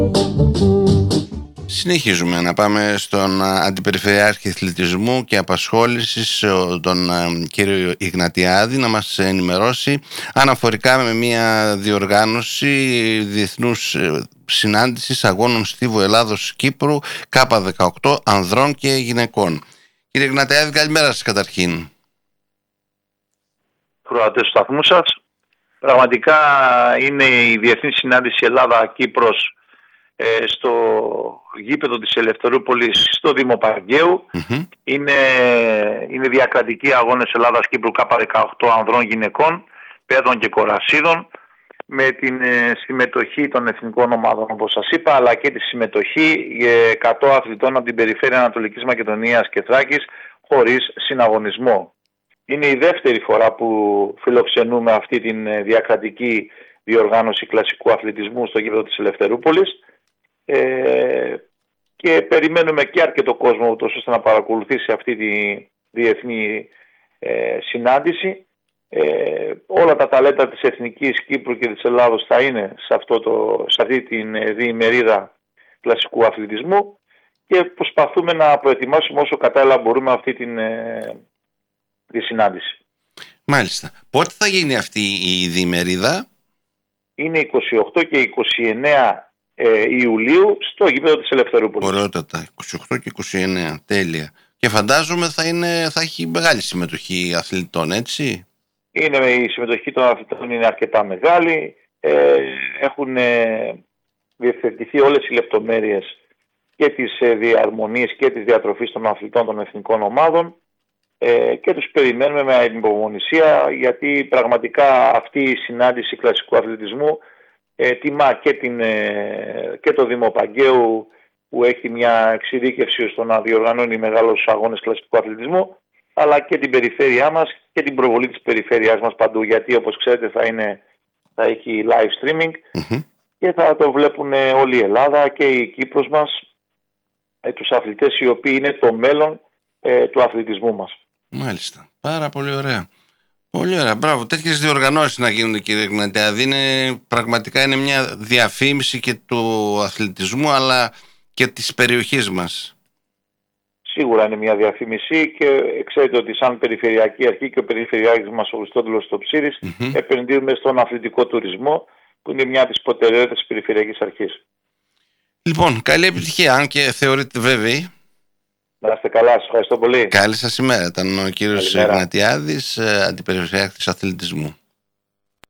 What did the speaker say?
Συνεχίζουμε να πάμε στον Αντιπεριφερειάρχη Αθλητισμού και Απασχόλησης, τον κύριο Ιγνατιάδη, να μας ενημερώσει αναφορικά με μια διοργάνωση διεθνούς συνάντησης αγώνων στίβου Ελλάδος-Κύπρου K18 ανδρών και γυναικών. Κύριε Ιγνατιάδη, καλημέρα σας καταρχήν. Προατές του σταθμού σας. Πραγματικά είναι η διεθνή συνάντηση Ελλάδα-Κύπρος στο γήπεδο της Ελευθερούπολης στο Δήμο Παγκαίου. Είναι διακρατικοί αγώνες Ελλάδας-Κύπρου K18 ανδρών γυναικών, παιδών και κορασίδων, με την συμμετοχή των εθνικών ομάδων όπως σας είπα, αλλά και τη συμμετοχή 100 αθλητών από την περιφέρεια Ανατολικής Μακεδονίας και Θράκης χωρίς συναγωνισμό. Είναι η δεύτερη φορά που φιλοξενούμε αυτή την διακρατική διοργάνωση κλασικού αθλητισμού στο γήπεδο της Ελευθερούπολης και περιμένουμε και αρκετό κόσμο ούτως ώστε να παρακολουθήσει αυτή τη διεθνή συνάντηση. Όλα τα ταλέντα της Εθνικής Κύπρου και της Ελλάδος θα είναι σε αυτή την διημερίδα κλασικού αθλητισμού και προσπαθούμε να προετοιμάσουμε όσο κατάλληλα μπορούμε αυτή τη συνάντηση. Μάλιστα. Πότε θα γίνει αυτή η διημερίδα? Είναι 28 και 29 Ιουλίου στο γήπεδο της Ελευθερούπολης. Ωραιότατα, 28 και 29, τέλεια. Και φαντάζομαι θα έχει μεγάλη συμμετοχή αθλητών, έτσι? Η συμμετοχή των αθλητών είναι αρκετά μεγάλη. Έχουν διευθετηθεί όλες οι λεπτομέρειες και της διαρμονής και της διατροφής των αθλητών των εθνικών ομάδων και τους περιμένουμε με ανυπομονησία, γιατί πραγματικά αυτή η συνάντηση κλασικού αθλητισμού τιμά και το Δήμο Παγκαίου, που έχει μια εξειδίκευση στο να διοργανώνει μεγάλους αγώνες κλασικού αθλητισμού, αλλά και την περιφέρειά μας και την προβολή της περιφέρειάς μας παντού, γιατί όπως ξέρετε θα έχει live streaming και θα το βλέπουν όλη η Ελλάδα και η Κύπρος μας, τους αθλητές οι οποίοι είναι το μέλλον του αθλητισμού μας. Μάλιστα. Πάρα πολύ ωραία. Πολύ ωραία. Μπράβο. Τέτοιες διοργανώσεις να γίνονται, κύριε Ιγνατιάδη. Πραγματικά είναι μια διαφήμιση και του αθλητισμού αλλά και της περιοχής μας. Σίγουρα είναι μια διαφήμιση και ξέρετε ότι σαν Περιφερειακή Αρχή και ο Περιφερειάρχης μας ο Χριστόδουλος Τοψίρης επενδύουμε στον αθλητικό τουρισμό, που είναι μια από τις προτεραιότητες της Περιφερειακής Αρχής. Λοιπόν, καλή επιτυχία, αν και θεωρείτε βέβαιη. Να είστε καλά, σας ευχαριστώ πολύ. Καλή σας ημέρα. Ήταν ο κύριος Ιγνατιάδης, Αντιπεριφερειάρχης Αθλητισμού.